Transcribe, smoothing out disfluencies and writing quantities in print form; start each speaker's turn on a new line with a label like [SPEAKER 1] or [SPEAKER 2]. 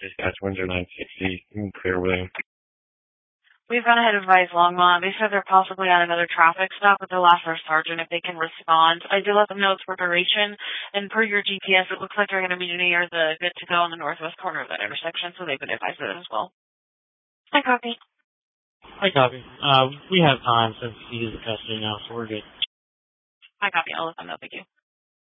[SPEAKER 1] Dispatch Windsor 960. You can clear with him.
[SPEAKER 2] We've gone ahead and advised Longmont. They said they're possibly on another traffic stop, but they'll ask their sergeant if they can respond. I did let them know it's for duration, and per your GPS, it looks like they're going to be near the good to go on the northwest corner of that intersection, so they've been advised of it as well. I copy.
[SPEAKER 3] I copy. We have time since he is the custody now, so we're good.
[SPEAKER 2] I copy. I'll let them know. Thank you.